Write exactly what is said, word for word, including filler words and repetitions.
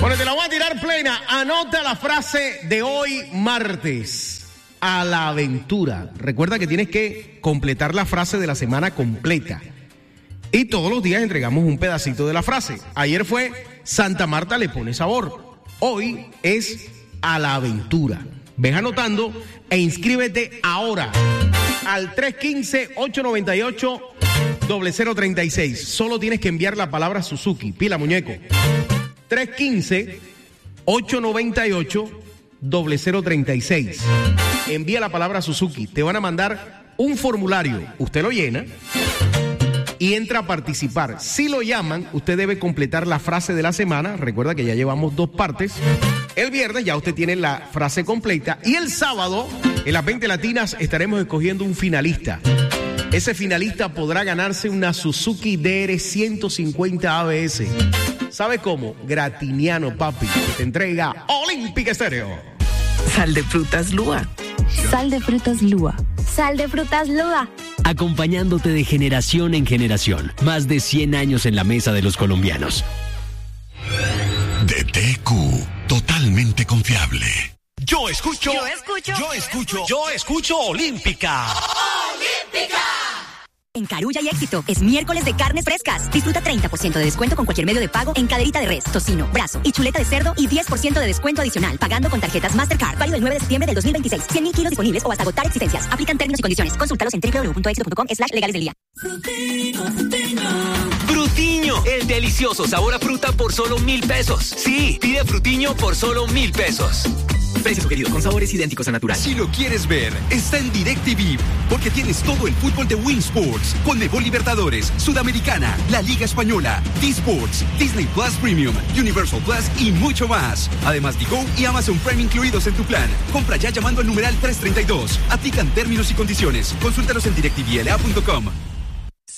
Bueno, te la voy a tirar plena. Anota la frase de hoy martes. A la aventura. Recuerda que tienes que completar la frase de la semana completa. Y todos los días entregamos un pedacito de la frase. Ayer fue Santa Marta le pone sabor. Hoy es a la aventura. Ves anotando e inscríbete ahora al tres uno cinco, ocho nueve ocho, cero cero tres seis. Solo tienes que enviar la palabra Suzuki. Pila, muñeco. tres uno cinco, ocho nueve ocho, cero cero tres seis. Envía la palabra Suzuki. Te van a mandar un formulario. Usted lo llena y entra a participar. Si lo llaman, usted debe completar la frase de la semana. Recuerda que ya llevamos dos partes. El viernes ya usted tiene la frase completa. Y el sábado, en las veinte latinas, estaremos escogiendo un finalista. Ese finalista podrá ganarse una Suzuki D R ciento cincuenta A B S. ¿Sabe cómo? Gratiniano, papi, que te entrega Olímpica Estéreo. Sal de frutas Lua. Sal de frutas Lua. Sal de frutas Lua. Acompañándote de generación en generación. Más de cien años en la mesa de los colombianos. D T Q, totalmente confiable. Yo escucho. Yo escucho. Yo escucho. Yo escucho Olímpica. Olímpica. En Carulla y Éxito, es miércoles de carnes frescas. Disfruta treinta por ciento de descuento con cualquier medio de pago en caderita de res, tocino, brazo y chuleta de cerdo y diez por ciento de descuento adicional pagando con tarjetas Mastercard. Válido el nueve de septiembre del dos mil veintiséis. cien mil kilos disponibles o hasta agotar existencias. Aplican términos y condiciones. Consúltalos en doble u doble u doble u punto éxito punto com slash legales del día. Frutiño, frutiño. Frutiño, el delicioso sabor a fruta por solo mil pesos. Sí, pide Frutiño por solo mil pesos. Precio sugerido con sabores idénticos a natural. Si lo quieres ver, está en DirecTV, porque tienes todo el fútbol de Win Sports, Conmebol Libertadores, Sudamericana, la Liga Española, D-Sports, Disney Plus Premium, Universal Plus y mucho más. Además, Digo y Amazon Prime incluidos en tu plan. Compra ya llamando al numeral trescientos treinta y dos. Aplican términos y condiciones. Consúltalos en directivla punto com.